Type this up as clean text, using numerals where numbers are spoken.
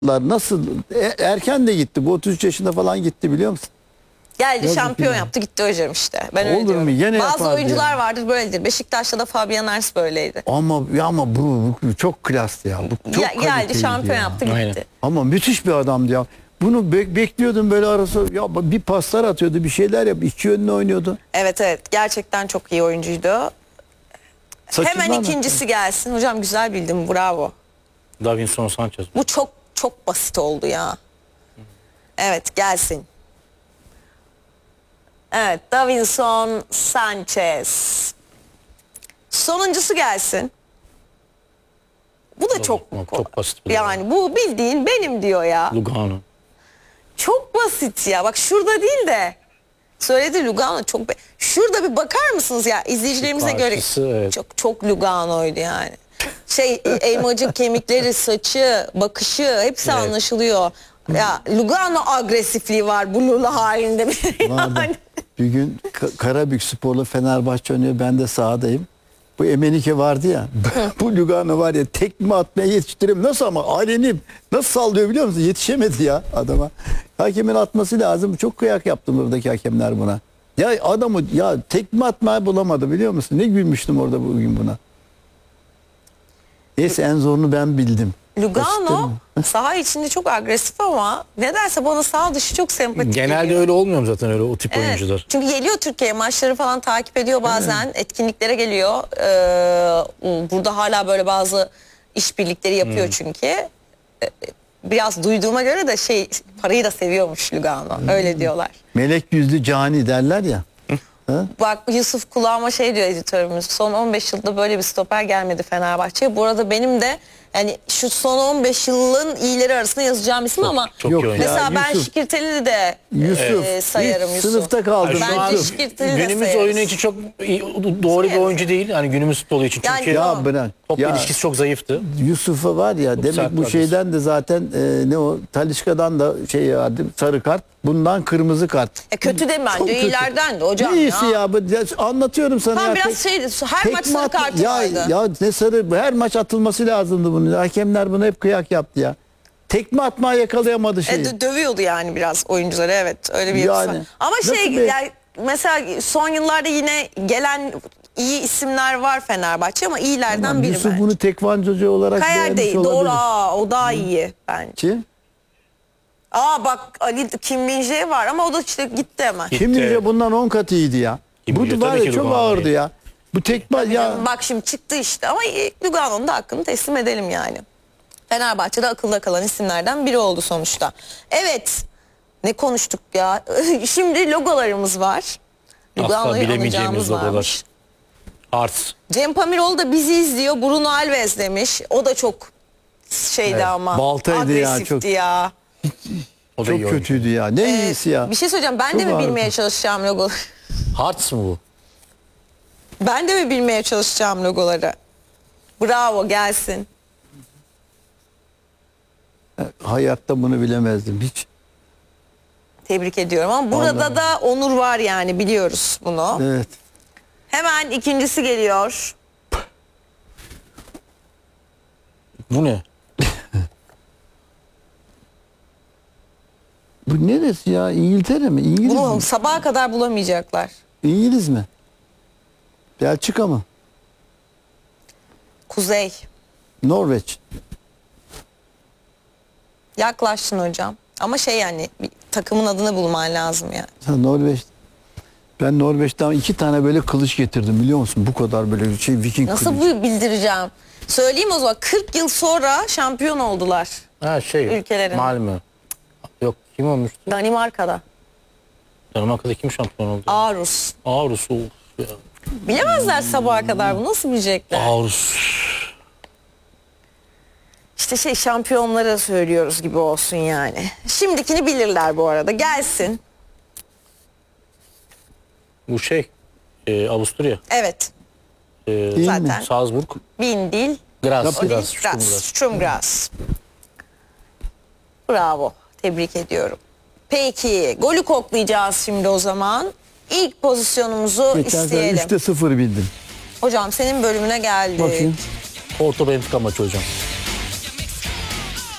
Nasıl erken de gitti. Bu 33 yaşında falan gitti biliyor musun? Geldi Yazık şampiyon ya. yaptı gitti hocam işte. Ben öyle Olur diyorum. mu? Gene Bazı yapardı oyuncular ya. vardır böyledir. Beşiktaş'ta da Fabian Ers böyleydi. Ama bu çok klastı ya. Bu çok Geldi kaliteliydi şampiyon ya. yaptı gitti. Aynen. Ama müthiş bir adamdı ya. Bunu bekliyordum böyle arası. Ya bir paslar atıyordu, bir şeyler yap. İki yönlü oynuyordu. Evet gerçekten çok iyi oyuncuydu. Saçından Hemen ikincisi gelsin. Hocam güzel bildim, bravo. Davinson Sanchez. Bu çok basit oldu ya. Evet gelsin. Evet, Davinson Sanchez. Sonuncusu gelsin. Bu da Çok basit bir yani bu bildiğin benim diyor ya. Lugano. Çok basit ya. Bak şurada değil de söyledi Lugano çok şurada bir bakar mısınız ya izleyicilerimize göre Evet. çok Lugano'ydu yani. Elmacık kemikleri, saçı, bakışı hepsi Evet. anlaşılıyor. Ya Lugano agresifliği var blurlu halinde bir Vardı. yani. Bir gün Karabük Spor'la Fenerbahçe oynuyor. Ben de sahadayım. Bu Emenike vardı ya. Bu Lugano var ya, tekme atmaya yetiştireyim. Nasıl ama alenim. Nasıl sallıyor biliyor musun? Yetişemedi ya adama. Hakemin atması lazım. Çok kıyak yaptım buradaki hakemler buna. Ya adamı ya tekme atmayı bulamadı biliyor musun? Ne gülmüştüm orada bugün buna. Neyse en zorunu ben bildim. Lugano saha içinde çok agresif ama nedense bana saha dışı çok sempatik Genelde geliyor. öyle olmuyor mu zaten öyle o tip Evet. oyuncular? Çünkü geliyor Türkiye maçları falan takip ediyor bazen. Etkinliklere geliyor. Burada hala böyle bazı işbirlikleri yapıyor çünkü. Biraz duyduğuma göre de parayı da seviyormuş Lugano. Öyle diyorlar. Melek yüzlü cani derler ya. Bak Yusuf kulağıma diyor editörümüz. Son 15 yılda böyle bir stoper gelmedi Fenerbahçe'ye. Bu arada benim de yani şu son 15 yılın iyileri arasında yazacağım isim ama çok Yok iyi oyuncu. mesela ya, ben Yusuf. Şikirteli de Yusuf. sayarım Hiç Yusuf. sınıfta kaldım. Şu Bence an Şikirteli de günümüz sayarız. oyunu için çok doğru bir oyuncu değil. Yani günümüz futbolu için. Yani Çünkü ya bırak. top Ya ilişkisi çok zayıftı. Yusuf'a var ya demek sert bu kardeş. şeyden de zaten ne o Talisca'dan da vardı, sarı kart. Bundan kırmızı kart. Kötü de Çok bence kötü. iyilerden de hocam Ne iyisi ya. ya? Anlatıyorum sana Tam ya. biraz her maç tekme sarı kartı ya, vardı. ya ne sarı, her maç atılması lazımdı bunu. Hakemler bunu hep kıyak yaptı ya. Tekme atmaya yakalayamadı şeyi. Dövüyordu yani biraz oyuncuları, evet öyle bir yapısı Yani, var. Ama nasıl yani mesela son yıllarda yine gelen iyi isimler var Fenerbahçe ama iyilerden biri Yusuf bence. bunu tekvancıcı olarak Kayar beğenmiş değil olabilir. doğru, o daha iyi bence. Kim? Bak Ali Kim Min-jae var ama o da işte gitti hemen. Kim bilir bundan 10 kat iyiydi ya. Kim Bu bilir, var tabii ya ki çok Lugano ağırdı iyi. ya. Bu tekme ya. Bak şimdi çıktı işte ama Lugano'nun da hakkını teslim edelim yani. Fenerbahçe'de akılda kalan isimlerden biri oldu sonuçta. Evet, ne konuştuk ya. Şimdi logolarımız var. Asla Lugano'yu bilemeyeceğimiz anacağımız logolar. varmış. Hearts. Cem Pamiroğlu da bizi izliyor. Bruno Alves demiş. O da çok ama. Baltaydı ya, agresifti çok. ya. O da iyi Çok oyuncu. kötüydü ya. Ne iyisi ya. Bir şey söyleyeceğim. Ben Çok de mi ağırdı. bilmeye çalışacağım logoları? Hearts mı bu? Ben de mi bilmeye çalışacağım logoları? Bravo, gelsin. Hayatta bunu bilemezdim hiç. Tebrik ediyorum ama burada Vallahi. da onur var yani, biliyoruz bunu. Evet. Hemen ikincisi geliyor. Bu ne? Bu neresi ya? İngiltere mi? İngiliz Bunu mi? sabaha kadar bulamayacaklar. İngiliz mi? Belçika mı? Kuzey. Norveç. Yaklaştın hocam. Ama yani bir takımın adını bulman lazım yani. Ha, Norveç. Ben Norveç'ten 2 tane böyle kılıç getirdim biliyor musun? Bu kadar böyle Viking Nasıl kılıcı. bu bildireceğim? Söyleyeyim o zaman, 40 yıl sonra şampiyon oldular ülkelerin. Malmö. Yok, kim olmuştu? Danimarka'da. Danimarka'da kim şampiyon oldu? Aarhus. Aarhus. Ya. Bilemezler sabaha kadar, bu nasıl bilecekler? Aarhus. İşte şampiyonlara söylüyoruz gibi olsun yani. Şimdikini bilirler bu arada. Gelsin. Bu Avusturya. Evet. Değil zaten. mi? Salzburg. Bindil. Graz. Rapid. Graz. Sturmgras. Bravo. Tebrik ediyorum. Peki. Golü koklayacağız şimdi o zaman. İlk pozisyonumuzu Geçen sene isteyelim. 3'te 0 bildim. Hocam senin bölümüne geldik. Bakayım. Porto Benfica maçı hocam.